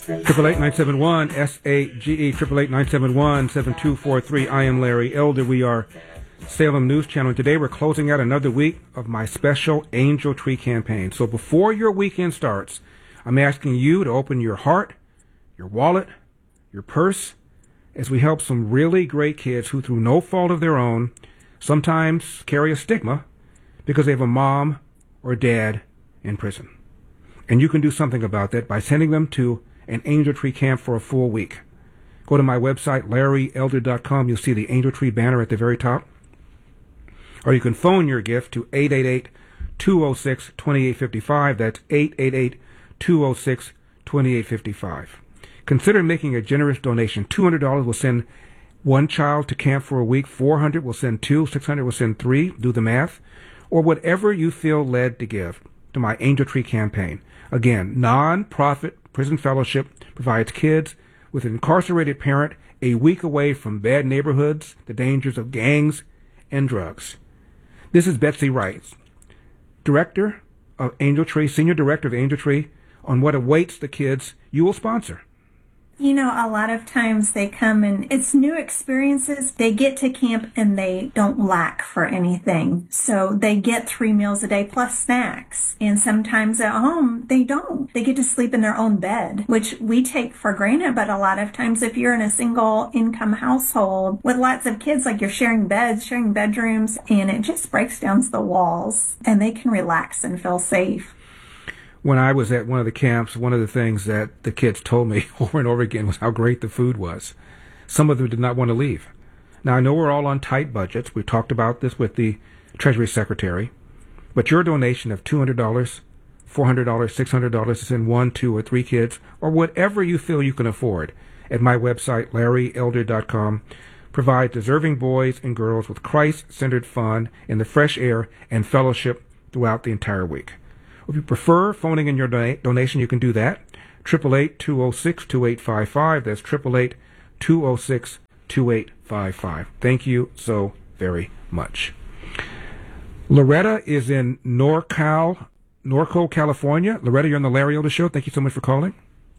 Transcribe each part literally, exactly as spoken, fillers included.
Triple eight nine seven one S A G E triple eight nine seven one seven two four three. I am Larry Elder. We are Salem News Channel. Today we're closing out another week of my special Angel Tree campaign. So before your weekend starts, I'm asking you to open your heart, your wallet, your purse, as we help some really great kids who, through no fault of their own, sometimes carry a stigma because they have a mom or dad in prison. And you can do something about that by sending them to an Angel Tree camp for a full week. Go to my website, larry elder dot com. You'll see the Angel Tree banner at the very top. Or you can phone your gift to eight eight eight, two zero six, two eight five five. That's eight eight eight, two zero six, two eight five five. Consider making a generous donation. two hundred dollars will send one child to camp for a week. four hundred dollars will send two. six hundred dollars will send three. Do the math. Or whatever you feel led to give to my Angel Tree campaign. Again, non-profit Prison Fellowship provides kids with an incarcerated parent a week away from bad neighborhoods, the dangers of gangs, and drugs. This is Betsy Wright, Director of Angel Tree, Senior Director of Angel Tree, on what awaits the kids you will sponsor. You know, a lot of times they come and it's new experiences. They get to camp and they don't lack for anything. So they get three meals a day plus snacks. And sometimes at home, they don't. They get to sleep in their own bed, which we take for granted. But a lot of times if you're in a single income household with lots of kids, like you're sharing beds, sharing bedrooms, and it just breaks down the walls and they can relax and feel safe. When I was at one of the camps, one of the things that the kids told me over and over again was how great the food was. Some of them did not want to leave. Now, I know we're all on tight budgets. We talked about this with the Treasury Secretary. But your donation of two hundred dollars, four hundred dollars, six hundred dollars to send one, two, or three kids, or whatever you feel you can afford, at my website, larry elder dot com, provides deserving boys and girls with Christ-centered fun in the fresh air and fellowship throughout the entire week. If you prefer phoning in your don- donation, you can do that. eight eight eight, two zero six, two eight five five. That's eight eight eight, two zero six, two eight five five. Thank you so very much. Loretta is in NorCal, Norco, California. Loretta, you're on the Larry Elder Show. Thank you so much for calling.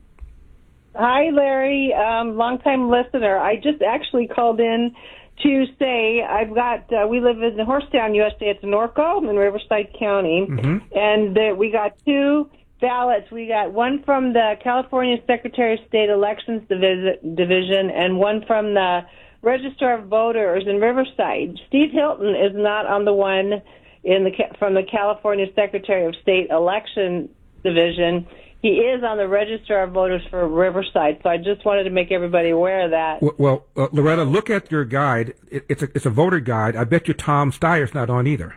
Hi, Larry. Um, long-time listener. I just actually called in to say I've got, uh, we live in Horsetown, U S A. It's Norco in Riverside County. Mm-hmm. And uh, we got two ballots. We got one from the California Secretary of State Elections Divis- Division and one from the Register of Voters in Riverside. Steve Hilton is not on the one in the from the California Secretary of State Election Division. He is on the Register of Voters for Riverside, so I just wanted to make everybody aware of that. Well, well uh, Loretta, look at your guide. It, it's a it's a voter guide. I bet you Tom Steyer's not on either.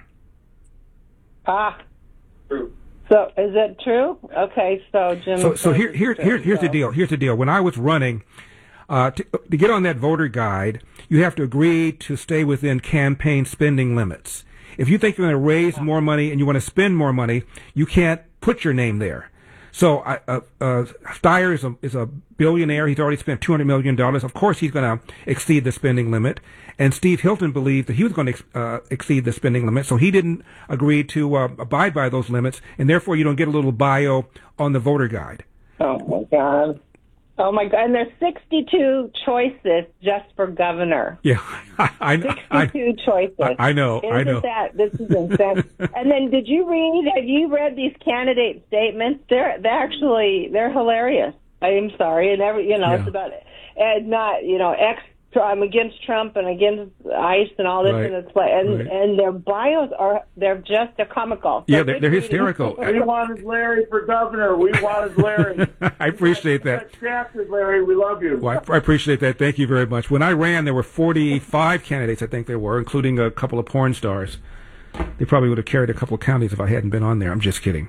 Ah, true. So is that true? Okay, so Jim. So so here here, here here's so. the deal. Here's the deal. When I was running, uh, to, to get on that voter guide, you have to agree to stay within campaign spending limits. If you think you're going to raise more money and you want to spend more money, you can't put your name there. So uh, uh, Steyer is a, is a billionaire. He's already spent two hundred million dollars. Of course, he's going to exceed the spending limit. And Steve Hilton believed that he was going to ex- uh, exceed the spending limit, so he didn't agree to uh, abide by those limits, and therefore you don't get a little bio on the voter guide. Oh, my God. Oh, my God. And there's sixty-two choices just for governor. Yeah, I, I know. sixty-two I, choices. I, I know. Isn't I know. That, this is insane. And then did you read, have you read these candidate statements? They're, they're actually, they're hilarious. I am sorry. And every, you know, yeah. it's about, and not, you know, X, I'm against Trump and against ICE and all this, right. and it's like, and, right. and their bios are, they're just, they're comical. Yeah, so they're, they're hysterical. We wanted Larry for governor. We wanted Larry. I appreciate that. Drafted, Larry. We love you. Well, I, I appreciate that. Thank you very much. When I ran, there were forty-five candidates, I think there were, including a couple of porn stars. They probably would have carried a couple of counties if I hadn't been on there. I'm just kidding.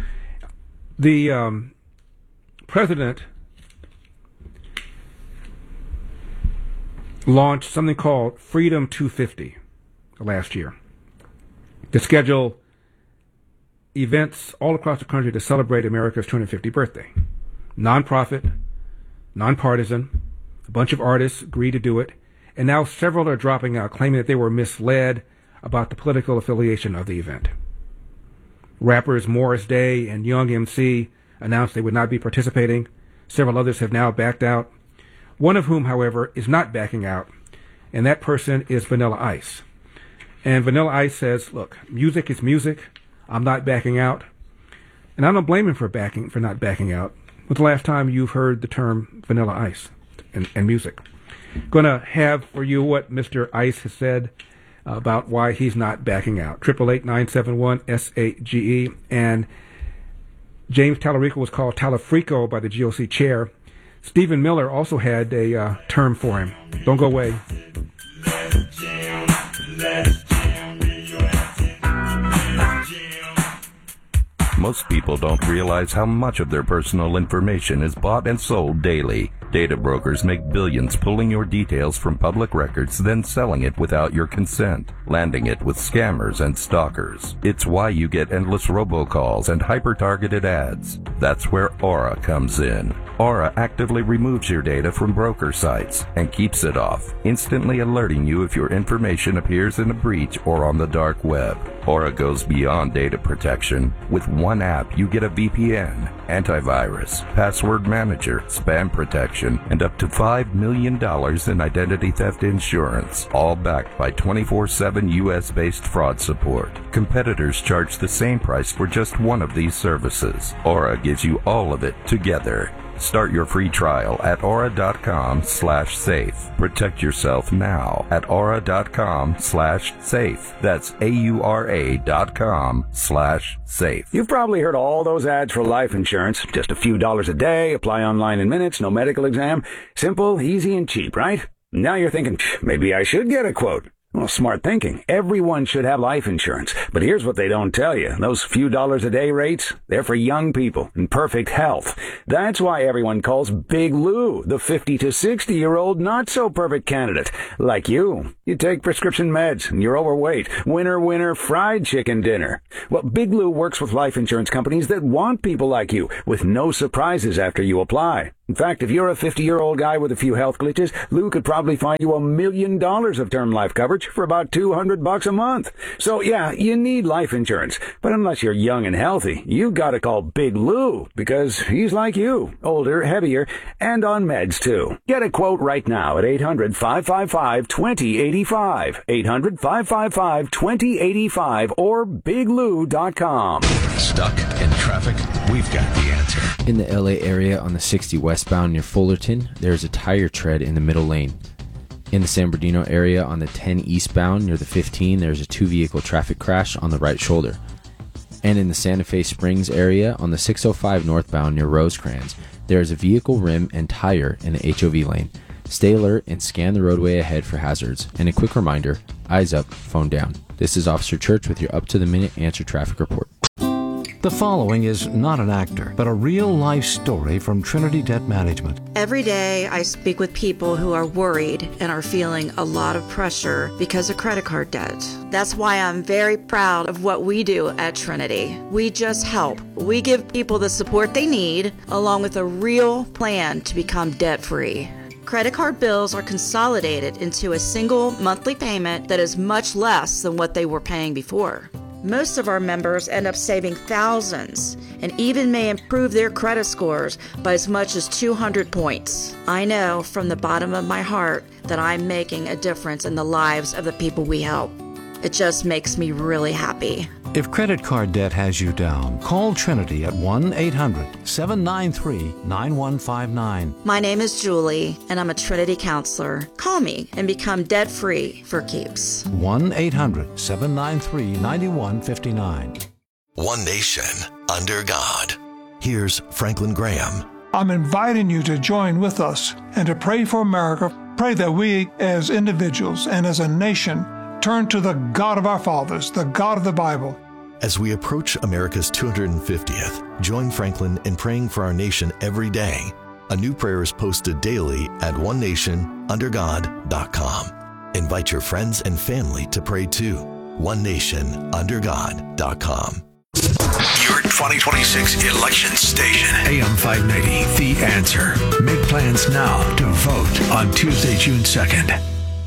The um, president launched something called Freedom two fifty last year to schedule events all across the country to celebrate America's two hundred fiftieth birthday. Non-profit, non-partisan, a bunch of artists agreed to do it, and now several are dropping out, claiming that they were misled about the political affiliation of the event. Rappers Morris Day and Young M C announced they would not be participating. Several others have now backed out. One of whom, however, is not backing out, and that person is Vanilla Ice. And Vanilla Ice says, look, music is music. I'm not backing out. And I don't blame him for backing for not backing out. When's the last time you've heard the term Vanilla Ice and, and music? Going to have for you what Mister Ice has said about why he's not backing out. Triple eight nine seven one S A G E. And James Tallarico was called Talafrico by the G O C chair. Stephen Miller also had a uh, term for him. Don't go away. Most people don't realize how much of their personal information is bought and sold daily. Data brokers make billions pulling your details from public records, then selling it without your consent, landing it with scammers and stalkers. It's why you get endless robocalls and hyper-targeted ads. That's where Aura comes in. Aura actively removes your data from broker sites and keeps it off, instantly alerting you if your information appears in a breach or on the dark web. Aura goes beyond data protection. With one app, you get a V P N, antivirus, password manager, spam protection, and up to five million dollars in identity theft insurance, all backed by twenty-four seven U S-based fraud support. Competitors charge the same price for just one of these services. Aura gives you all of it together. Start your free trial at aura.com slash safe. Protect yourself now at aura.com slash safe. That's A-U-R-A dot com slash safe. You've probably heard all those ads for life insurance. Just a few dollars a day, apply online in minutes, no medical exam. Simple, easy, and cheap, right? Now you're thinking, maybe I should get a quote. Well, smart thinking. Everyone should have life insurance. But here's what they don't tell you. Those few dollars a day rates, they're for young people in perfect health. That's why everyone calls Big Lou the fifty to sixty year old not so perfect candidate. Like you. You take prescription meds and you're overweight. Winner, winner, fried chicken dinner. Well, Big Lou works with life insurance companies that want people like you with no surprises after you apply. In fact, if you're a fifty-year-old guy with a few health glitches, Lou could probably find you a million dollars of term life coverage for about two hundred bucks a month. So yeah, you need life insurance. But unless you're young and healthy, you gotta call Big Lou because he's like you, older, heavier, and on meds too. Get a quote right now at eight hundred, five five five, two zero eight five, eight hundred, five five five, two zero eight five, or big lou dot com. Stuck in traffic? We've got the answer. In the L A area on the sixty westbound near Fullerton, there is a tire tread in the middle lane. In the San Bernardino area on the ten eastbound near the fifteen, there is a two-vehicle traffic crash on the right shoulder. And in the Santa Fe Springs area on the six oh five northbound near Rosecrans, there is a vehicle rim and tire in the H O V lane. Stay alert and scan the roadway ahead for hazards. And a quick reminder, eyes up, phone down. This is Officer Church with your up-to-the-minute answer traffic report. The following is not an actor, but a real-life story from Trinity Debt Management. Every day I speak with people who are worried and are feeling a lot of pressure because of credit card debt. That's why I'm very proud of what we do at Trinity. We just help. We give people the support they need, along with a real plan to become debt-free. Credit card bills are consolidated into a single monthly payment that is much less than what they were paying before. Most of our members end up saving thousands and even may improve their credit scores by as much as two hundred points. I know from the bottom of my heart that I'm making a difference in the lives of the people we help. It just makes me really happy. If credit card debt has you down, call Trinity at one eight hundred, seven nine three, nine one five nine. My name is Julie, and I'm a Trinity counselor. Call me and become debt-free for keeps. one eight hundred, seven nine three, nine one five nine. One nation under God. Here's Franklin Graham. I'm inviting you to join with us and to pray for America. Pray that we as individuals and as a nation turn to the God of our fathers, the God of the Bible. As we approach America's two hundred fiftieth, join Franklin in praying for our nation every day. A new prayer is posted daily at one nation under god dot com. Invite your friends and family to pray too. one nation under god dot com. Your twenty twenty-six election station. A M five ninety, The Answer. Make plans now to vote on Tuesday, June second.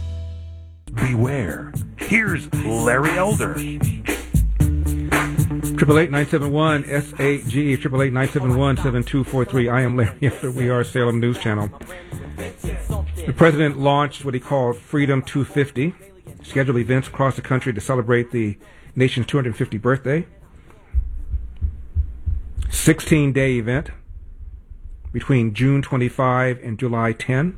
Beware. Here's Larry Elder. Triple eight nine seven one S A G E. Triple eight nine seven one seven two four three. I am Larry Elder. We are Salem News Channel. The president launched what he called Freedom two fifty, scheduled events across the country to celebrate the nation's two hundred fiftieth birthday. sixteen-day event between June twenty-fifth and July tenth.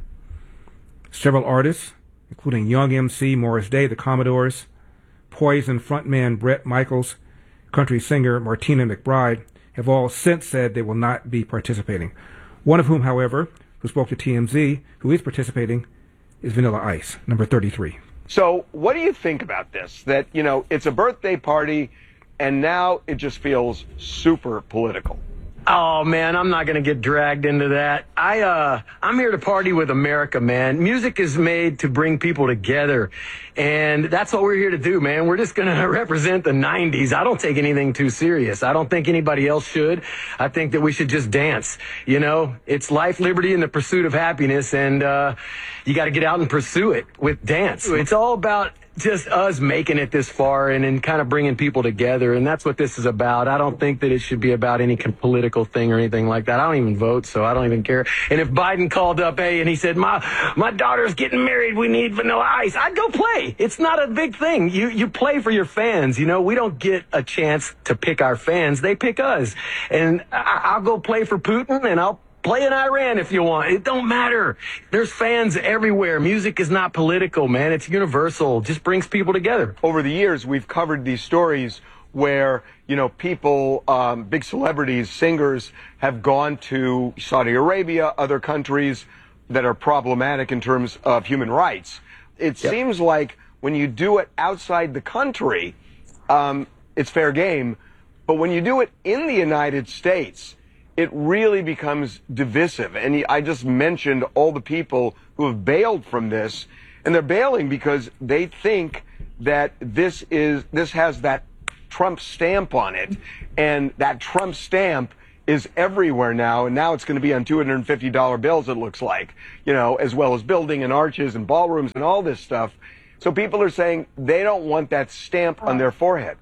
Several artists, including Young M C, Morris Day, the Commodores, Poison frontman Bret Michaels, country singer Martina McBride, have all since said they will not be participating. One of whom, however, who spoke to T M Z, who is participating, is Vanilla Ice, number thirty-three. So what do you think about this? That, you know, it's a birthday party, and now it just feels super political. Oh, man, I'm not going to get dragged into that. I, uh, I'm here to party with America, man. Music is made to bring people together, and that's what we're here to do, man. We're just going to represent the nineties. I don't take anything too serious. I don't think anybody else should. I think that we should just dance. You know, it's life, liberty, and the pursuit of happiness, and uh, you got to get out and pursue it with dance. It's all about just us making it this far and, and kind of bringing people together, and that's what this is about. I don't think that it should be about any political thing or anything like that. I don't even vote, so I don't even care. And if Biden called up, hey, and he said, my my daughter's getting married, we need Vanilla Ice, I'd go play. It's not a big thing. You you play for your fans, you know. We don't get a chance to pick our fans. They pick us. And I, I'll go play for Putin, and I'll play in Iran if you want. It don't matter. There's fans everywhere. Music is not political, man. It's universal. It just brings people together. Over the years, we've covered these stories where, you know, people, um, big celebrities, singers, have gone to Saudi Arabia, other countries that are problematic in terms of human rights. It yep. seems like when you do it outside the country, um, it's fair game. But when you do it in the United States, it really becomes divisive. And I just mentioned all the people who have bailed from this, and they're bailing because they think that this is this has that Trump stamp on it, and that Trump stamp is everywhere now, and now it's going to be on two hundred fifty dollar bills, it looks like, you know, as well as building and arches and ballrooms and all this stuff. So people are saying they don't want that stamp on their forehead.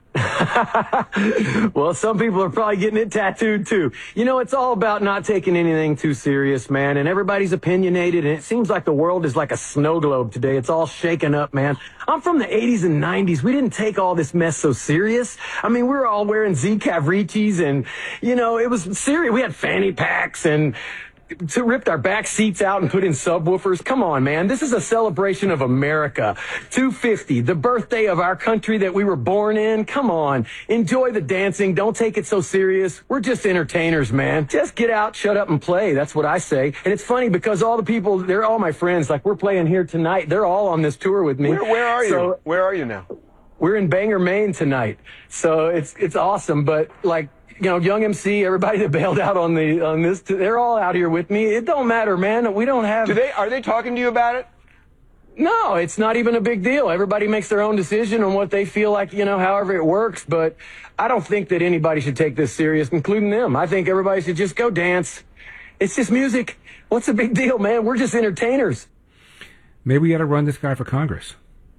Well, some people are probably getting it tattooed too. You know, it's all about not taking anything too serious, man, and everybody's opinionated, and it seems like the world is like a snow globe today. It's all shaken up, man. I'm from the eighties and nineties. We didn't take all this mess so serious. I mean, we were all wearing Z Cavricis, and, you know, it was serious. We had fanny packs and to ripped our back seats out and put in subwoofers. Come on, man. This is a celebration of America. two fifty, the birthday of our country that we were born in. Come on. Enjoy the dancing. Don't take it so serious. We're just entertainers, man. Just get out, shut up, and play. That's what I say. And it's funny because all the people, they're all my friends. Like, we're playing here tonight. They're all on this tour with me. Where, where are so, you? Where are you now? We're in Bangor, Maine tonight. So it's it's awesome. But, like, you know, Young M C, everybody that bailed out on the on this, they're all out here with me. It don't matter, man. We don't have. Do they? Are they talking to you about it? No, it's not even a big deal. Everybody makes their own decision on what they feel like, you know, however it works. But I don't think that anybody should take this serious, including them. I think everybody should just go dance. It's just music. What's the big deal, man? We're just entertainers. Maybe we got to run this guy for Congress.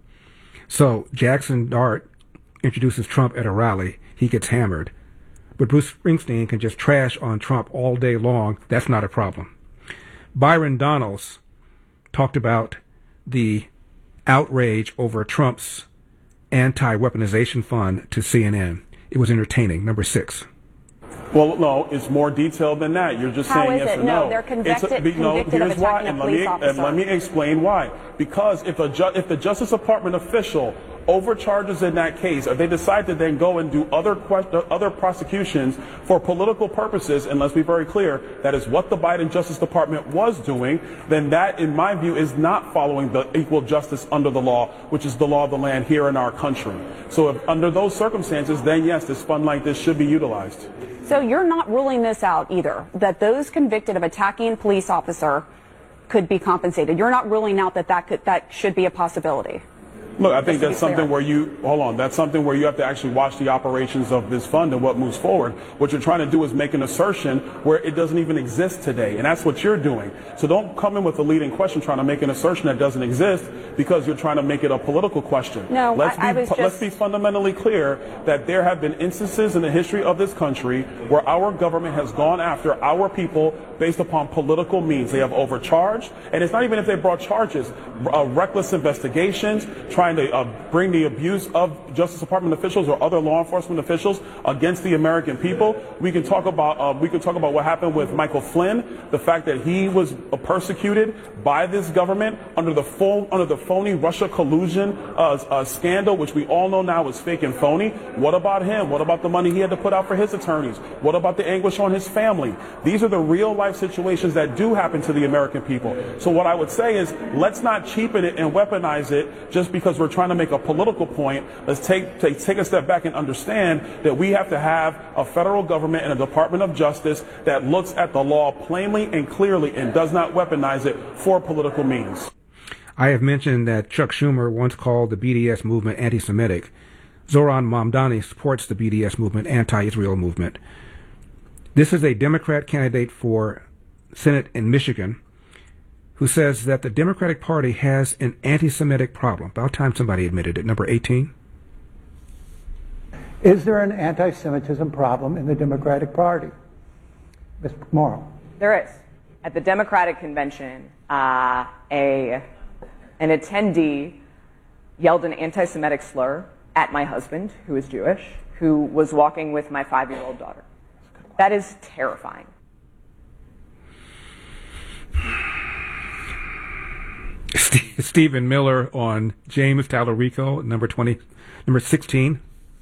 So Jackson Dart introduces Trump at a rally. He gets hammered. But Bruce Springsteen can just trash on Trump all day long. That's not a problem. Byron Donalds talked about the outrage over Trump's anti-weaponization fund to C N N. It was entertaining. Number six. Well, no, it's more detailed than that. You're just How saying is yes it? or No, no. they're convicted, It's a, be, no, convicted here's of why, attacking and a let police me officer. and let me explain why. Because if a ju- if the Justice Department official overcharges in that case, or they decide to then go and do other quest- other prosecutions for political purposes, and let's be very clear, that is what the Biden Justice Department was doing, then that, in my view, is not following the equal justice under the law, which is the law of the land here in our country. So if under those circumstances, then yes, this fund like this should be utilized. So you're not ruling this out either, that those convicted of attacking a police officer could be compensated. You're not ruling out that that could, that should be a possibility. Look, I think Just to that's be clear. something where you, hold on, that's something where you have to actually watch the operations of this fund and what moves forward. What you're trying to do is make an assertion where it doesn't even exist today, and that's what you're doing. So don't come in with a leading question trying to make an assertion that doesn't exist because you're trying to make it a political question. No, let's I- I be, was Let's just- be fundamentally clear that there have been instances in the history of this country where our government has gone after our people based upon political means. They have overcharged, and it's not even if they brought charges, uh, reckless investigations, trying to uh, bring the abuse of Justice Department officials or other law enforcement officials against the American people. We can talk about uh, we can talk about what happened with Michael Flynn, the fact that he was uh, persecuted by this government under the full under the phony Russia collusion uh, uh, scandal, which we all know now is fake and phony. What about him? What about the money he had to put out for his attorneys? What about the anguish on his family? These are the real life situations that do happen to the American people. So what I would say is, let's not cheapen it and weaponize it just because we're trying to make a political point. Let's take, take, take a step back and understand that we have to have a federal government and a Department of Justice that looks at the law plainly and clearly and does not weaponize it for political means. I have mentioned that Chuck Schumer once called the B D S movement anti-Semitic. Zoran Mamdani supports the B D S movement, anti-Israel movement. This is a Democrat candidate for Senate in Michigan who says that the Democratic Party has an anti-Semitic problem. About time somebody admitted it. Number eighteen. Is there an anti-Semitism problem in the Democratic Party? Miz McMorrow. There is. At the Democratic convention, uh, a an attendee yelled an anti-Semitic slur at my husband, who is Jewish, who was walking with my five-year-old daughter. That is terrifying. Stephen Miller on James Tallarico, number twenty, number sixteen.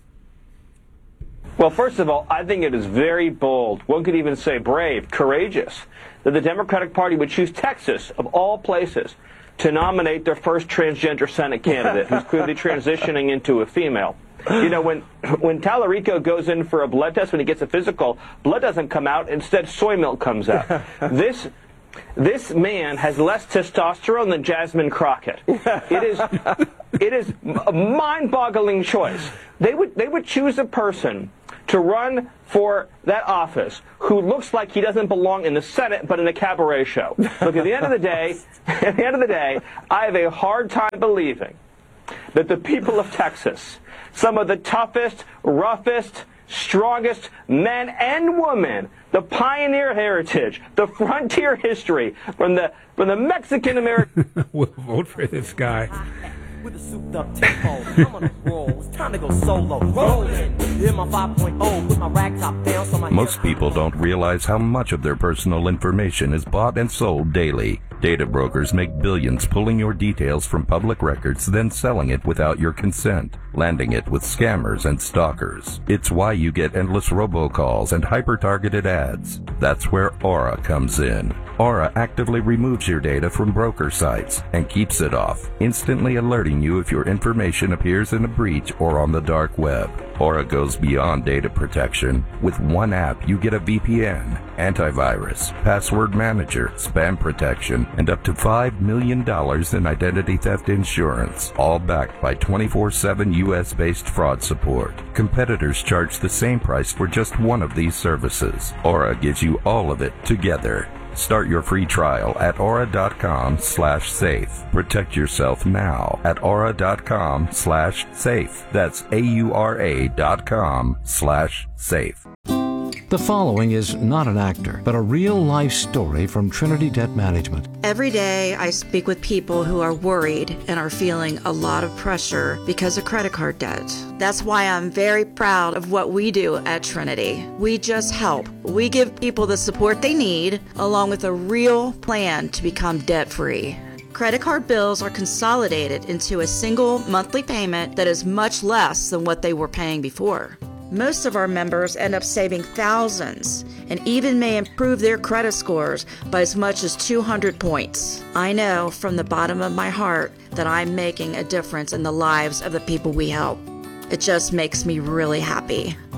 Well, first of all, I think it is very bold. One could even say brave, courageous, that the Democratic Party would choose Texas, of all places, to nominate their first transgender Senate candidate, who's clearly transitioning into a female. You know, when when Tallarico goes in for a blood test, when he gets a physical, blood doesn't come out. Instead, soy milk comes out. This this man has less testosterone than Jasmine Crockett. It is it is a mind-boggling choice. They would they would choose a person to run for that office who looks like he doesn't belong in the Senate but in a cabaret show. Look, at the end of the day, at the end of the day, I have a hard time believing that the people of Texas, some of the toughest, roughest, strongest men and women, the pioneer heritage, the frontier history from the from the Mexican American will vote for this guy. With a souped up tempo, I'm on a roll. It's time to go solo. Rolling. Hit my five point oh, put my rag top down so my Most people don't realize how much of their personal information is bought and sold daily. Data brokers make billions pulling your details from public records, then selling it without your consent, landing it with scammers and stalkers. It's why you get endless robocalls and hyper-targeted ads. That's where Aura comes in. Aura actively removes your data from broker sites and keeps it off, instantly alerting you if your information appears in a breach or on the dark web. Aura goes beyond data protection. With one app, you get a V P N, antivirus, password manager, spam protection, and up to five million dollars in identity theft insurance, all backed by twenty-four seven U S-based fraud support. Competitors charge the same price for just one of these services. Aura gives you all of it together. Start your free trial at aura.com slash safe. Protect yourself now at aura.com slash safe. That's A-U-R-A dot com slash safe. The following is not an actor, but a real-life story from Trinity Debt Management. Every day I speak with people who are worried and are feeling a lot of pressure because of credit card debt. That's why I'm very proud of what we do at Trinity. We just help. We give people the support they need, along with a real plan to become debt-free. Credit card bills are consolidated into a single monthly payment that is much less than what they were paying before. Most of our members end up saving thousands and even may improve their credit scores by as much as two hundred points. I know from the bottom of my heart that I'm making a difference in the lives of the people we help. It just makes me really happy.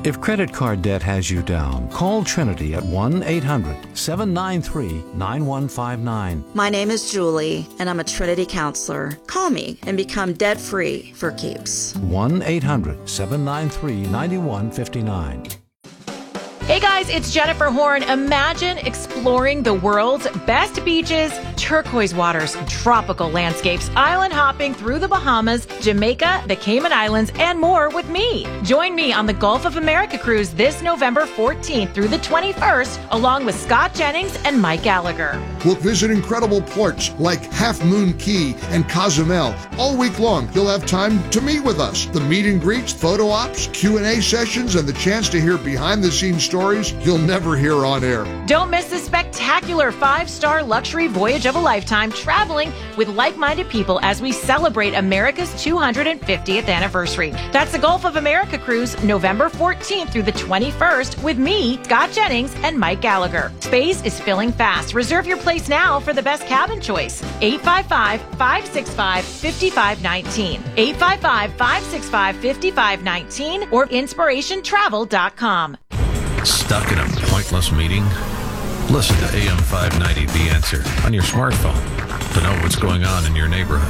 If credit card debt has you down, call Trinity at one eight hundred seven nine three nine one five nine. My name is Julie, and I'm a Trinity counselor. Call me and become debt-free for keeps. one eight hundred seven nine three nine one five nine. Hey guys, it's Jennifer Horn. Imagine exploring the world's best beaches, turquoise waters, tropical landscapes, island hopping through the Bahamas, Jamaica, the Cayman Islands, and more with me. Join me on the Gulf of America cruise this November fourteenth through the twenty-first, along with Scott Jennings and Mike Gallagher. We'll visit incredible ports like Half Moon Key and Cozumel. All week long, you'll have time to meet with us. The meet and greets, photo ops, Q and A sessions, and the chance to hear behind-the-scenes stories you'll never hear on air. Don't miss this spectacular five-star luxury voyage of a lifetime, traveling with like-minded people as we celebrate America's two hundred fiftieth anniversary. That's the Gulf of America cruise, November fourteenth through the twenty-first, with me, Scott Jennings, and Mike Gallagher. Space is filling fast. Reserve your place now for the best cabin choice. eight five five, five six five, five five one nine. eight five five, five six five, five five one nine or inspiration travel dot com. Stuck in a pointless meeting? Listen to A M five ninety The Answer on your smartphone to know what's going on in your neighborhood.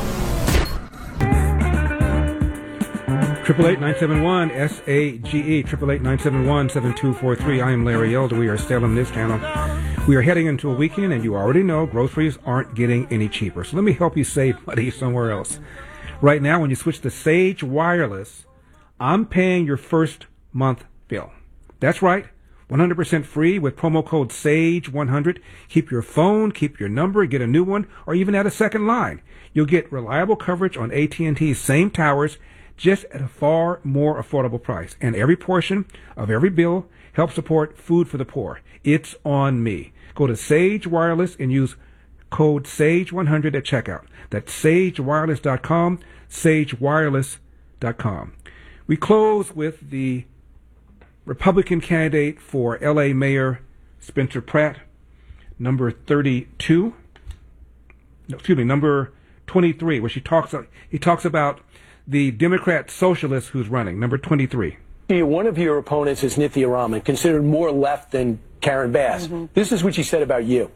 Triple eight nine seven one S A G E triple eight nine seven one seven two four three. I am Larry Elder. We are Salem News Channel. We are heading into a weekend, and you already know groceries aren't getting any cheaper. So let me help you save money somewhere else. Right now, when you switch to Sage Wireless, I'm paying your first month bill. That's right, one hundred percent free with promo code SAGE one hundred. Keep your phone, keep your number, get a new one, or even add a second line. You'll get reliable coverage on A T and T's same towers, just at a far more affordable price. And every portion of every bill helps support food for the poor. It's on me. Go to Sage Wireless and use code SAGE one hundred at checkout. That's sage wireless dot com, sage wireless dot com. We close with the Republican candidate for L A Mayor Spencer Pratt, number thirty-two. No, excuse me, number twenty-three, where she talks. He talks about the Democrat socialist who's running, number twenty-three. One of your opponents is Nithya Raman, considered more left than Karen Bass. Mm-hmm. This is what she said about you.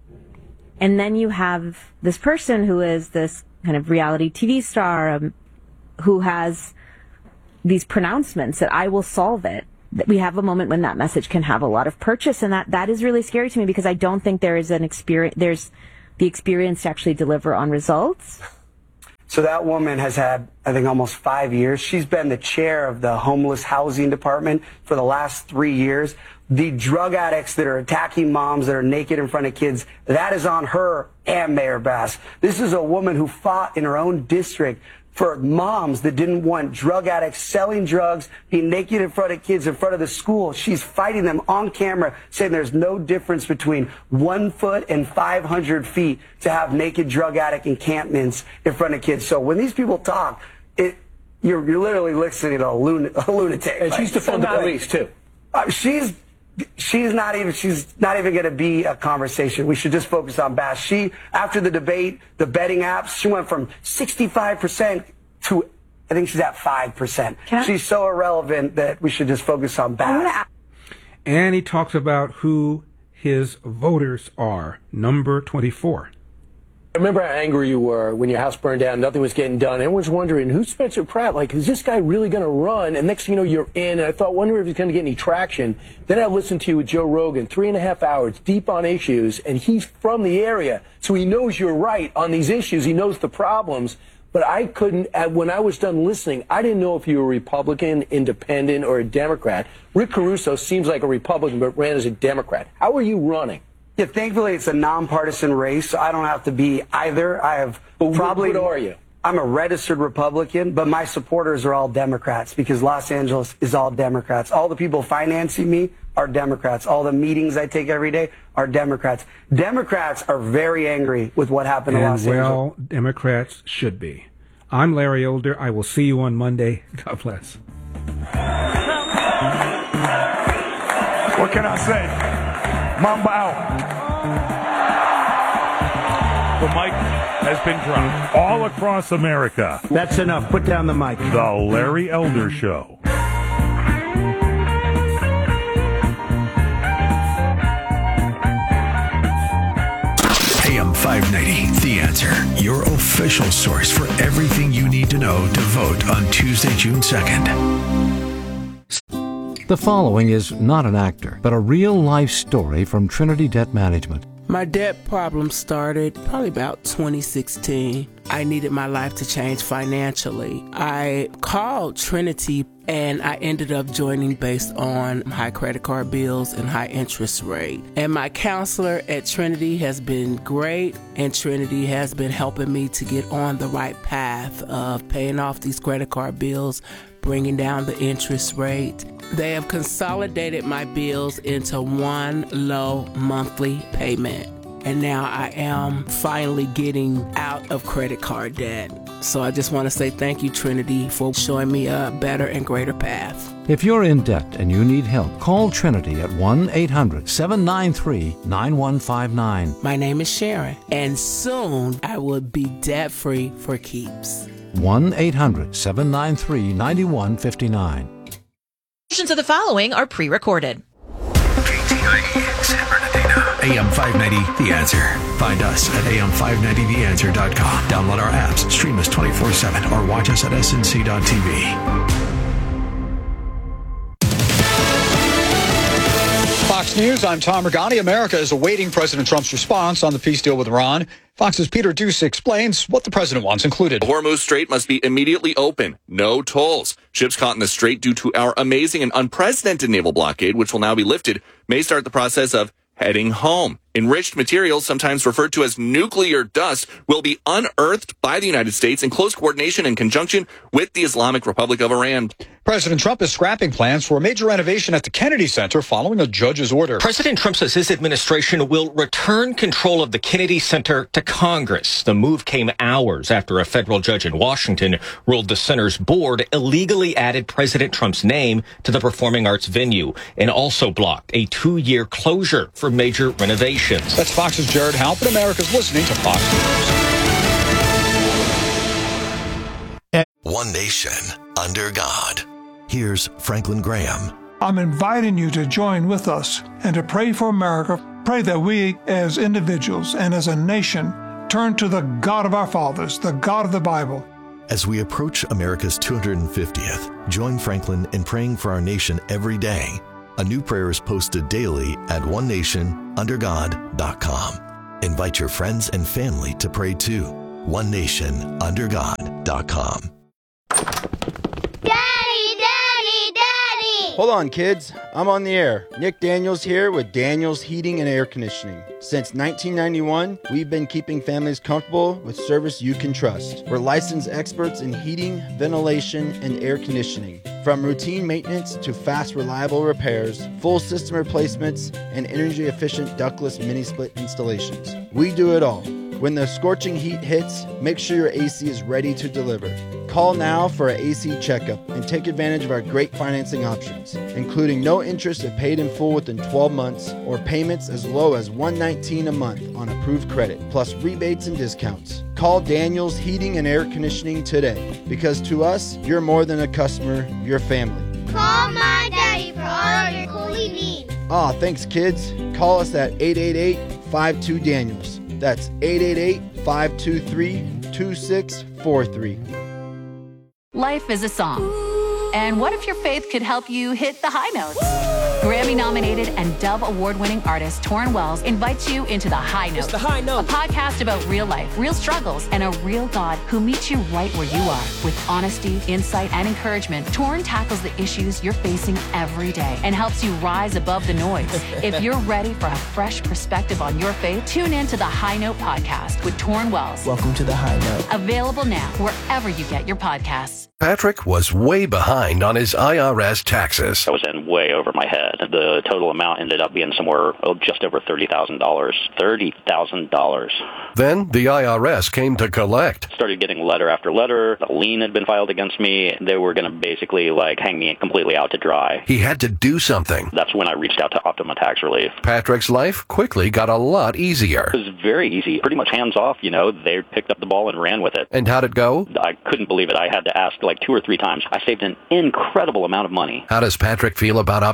And then you have this person who is this kind of reality T V star um, who has these pronouncements that I will solve it. We have a moment when that message can have a lot of purchase, and that, that is really scary to me because I don't think there is an experience, there's the experience to actually deliver on results. So that woman has had, I think, almost five years. She's been the chair of the homeless housing department for the last three years. The drug addicts that are attacking moms that are naked in front of kids, that is on her and Mayor Bass. This is a woman who fought in her own district for moms that didn't want drug addicts selling drugs, being naked in front of kids in front of the school. She's fighting them on camera, saying there's no difference between one foot and five hundred feet to have naked drug addict encampments in front of kids. So when these people talk, it, you're, you're literally listening to a, lun- a lunatic. And she's defending the police, too. Uh, she's She's not even. She's not even going to be a conversation. We should just focus on Bass. She, after the debate, the betting apps, she went from sixty-five percent to, I think she's at five percent. She's so irrelevant that we should just focus on Bass. And he talks about who his voters are. Number twenty-four. I remember how angry you were when your house burned down, nothing was getting done. Everyone's wondering, who's Spencer Pratt? Like, is this guy really going to run? And next thing you know, you're in. And I thought, wonder if he's going to get any traction. Then I listened to you with Joe Rogan, three and a half hours, deep on issues. And he's from the area, so he knows you're right on these issues. He knows the problems. But I couldn't, when I was done listening, I didn't know if you were a Republican, independent, or a Democrat. Rick Caruso seems like a Republican, but ran as a Democrat. How are you running? Yeah, thankfully it's a nonpartisan race, so I don't have to be either. I have but probably. What are you? I'm a registered Republican, but my supporters are all Democrats because Los Angeles is all Democrats. All the people financing me are Democrats. All the meetings I take every day are Democrats. Democrats are very angry with what happened and in Los well, Angeles. Well, Democrats should be. I'm Larry Elder. I will see you on Monday. God bless. What can I say? Mamba out. The mic has been dropped all across America. That's enough. Put down the mic. The Larry Elder Show. A M five ninety, The Answer, your official source for everything you need to know to vote on Tuesday, June second. The following is not an actor, but a real-life story from Trinity Debt Management. My debt problem started probably about twenty sixteen. I needed my life to change financially. I called Trinity and I ended up joining based on high credit card bills and high interest rate. And my counselor at Trinity has been great, and Trinity has been helping me to get on the right path of paying off these credit card bills, bringing down the interest rate. They have consolidated my bills into one low monthly payment. And now I am finally getting out of credit card debt. So I just want to say thank you, Trinity, for showing me a better and greater path. If you're in debt and you need help, call Trinity at one eight hundred seven nine three nine one five nine. My name is Sharon, and soon I will be debt-free for keeps. one eight hundred seven nine three nine one five nine. Versions of the following are pre-recorded. A M five ninety, The Answer. Find us at A M five ninety the answer dot com. Download our apps, stream us twenty-four seven, or watch us at S N C dot T V. Fox News, I'm Tom Regani. America is awaiting President Trump's response on the peace deal with Iran. Fox's Peter Doocy explains what the president wants included. The Hormuz Strait must be immediately open. No tolls. Ships caught in the strait due to our amazing and unprecedented naval blockade, which will now be lifted, may start the process of heading home. Enriched materials, sometimes referred to as nuclear dust, will be unearthed by the United States in close coordination and conjunction with the Islamic Republic of Iran. President Trump is scrapping plans for a major renovation at the Kennedy Center following a judge's order. President Trump says his administration will return control of the Kennedy Center to Congress. The move came hours after a federal judge in Washington ruled the center's board illegally added President Trump's name to the performing arts venue and also blocked a two-year closure for major renovations. That's Fox's Jared Halpern. America's listening to Fox News. One nation under God. Here's Franklin Graham. I'm inviting you to join with us and to pray for America. Pray that we as individuals and as a nation turn to the God of our fathers, the God of the Bible. As we approach America's two hundred fiftieth, join Franklin in praying for our nation every day. A new prayer is posted daily at one nation under god dot com. Invite your friends and family to pray too. one nation under god dot com. Daddy, Daddy, Daddy! Hold on, kids. I'm on the air. Nick Daniels here with Daniels Heating and Air Conditioning. Since nineteen ninety-one, we've been keeping families comfortable with service you can trust. We're licensed experts in heating, ventilation, and air conditioning. From routine maintenance to fast, reliable repairs, full system replacements, and energy-efficient ductless mini-split installations. We do it all. When the scorching heat hits, make sure your A C is ready to deliver. Call now for an A C checkup and take advantage of our great financing options, including no interest if paid in full within twelve months or payments as low as one hundred nineteen dollars a month on approved credit, plus rebates and discounts. Call Daniels Heating and Air Conditioning today, because to us, you're more than a customer, you're family. Call my daddy for all of your coolie needs. Aw, thanks kids. Call us at eight eight eight, five two, Daniels. That's eight eight eight, five two three, two six four three. Life is a song. And what if your faith could help you hit the high notes? Grammy-nominated and Dove Award-winning artist Torrin Wells invites you into The High Note. It's The High Note. A podcast about real life, real struggles, and a real God who meets you right where you are. With honesty, insight, and encouragement, Torrin tackles the issues you're facing every day and helps you rise above the noise. If you're ready for a fresh perspective on your faith, tune in to The High Note podcast with Torrin Wells. Welcome to The High Note. Available now wherever you get your podcasts. Patrick was way behind on his I R S taxes. I was in way over my head. The total amount ended up being somewhere oh, just over thirty thousand dollars. thirty thousand dollars. Then the I R S came to collect. Started getting letter after letter. A lien had been filed against me. They were going to basically like hang me completely out to dry. He had to do something. That's when I reached out to Optima Tax Relief. Patrick's life quickly got a lot easier. It was very easy. Pretty much hands off, you know. They picked up the ball and ran with it. And how'd it go? I couldn't believe it. I had to ask like two or three times. I saved an incredible amount of money. How does Patrick feel about Optima?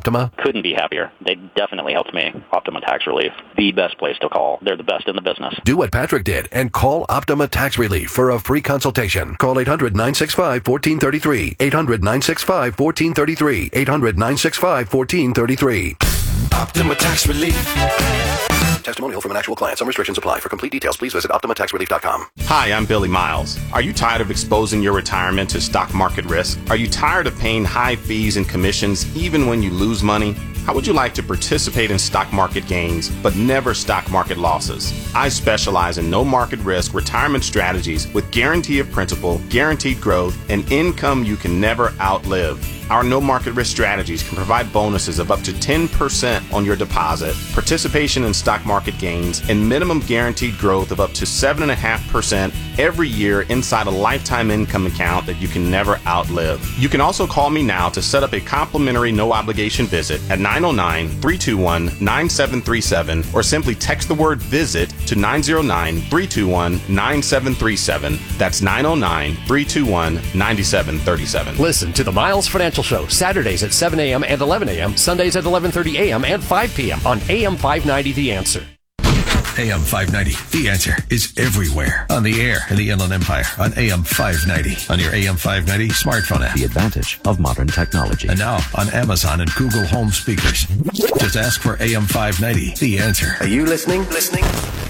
couldn't be happier. They definitely helped me. Optima Tax Relief, the best place to call. They're the best in the business. Do what Patrick did and call Optima Tax Relief for a free consultation. Call eight hundred, nine six five, one four three three. eight hundred, nine six five, one four three three. eight hundred, nine six five, one four three three. Optima Tax Relief. Testimonial from an actual client. Some restrictions apply. For complete details, please visit optima tax relief dot com. Hi, I'm Billy Miles. Are you tired of exposing your retirement to stock market risk? Are you tired of paying high fees and commissions even when you lose money? How would you like to participate in stock market gains, but never stock market losses? I specialize in no market risk retirement strategies with guarantee of principal, guaranteed growth, and income you can never outlive. Our no market risk strategies can provide bonuses of up to ten percent on your deposit, participation in stock market gains, and minimum guaranteed growth of up to seven point five percent every year inside a lifetime income account that you can never outlive. You can also call me now to set up a complimentary no obligation visit at nine oh nine, three two one, nine seven three seven or simply text the word visit to nine oh nine, three two one, nine seven three seven. That's nine oh nine, three two one, nine seven three seven. Listen to the Miles Financial Show Saturdays at seven a.m. and eleven a.m., Sundays at eleven thirty a.m. and five p.m. on A M five ninety The Answer. A M five ninety, The Answer, is everywhere. On the air in the Inland Empire on A M five ninety. On your A M five ninety smartphone app. The advantage of modern technology. And now on Amazon and Google Home speakers. Just ask for A M five ninety, The Answer. Are you listening? Listening?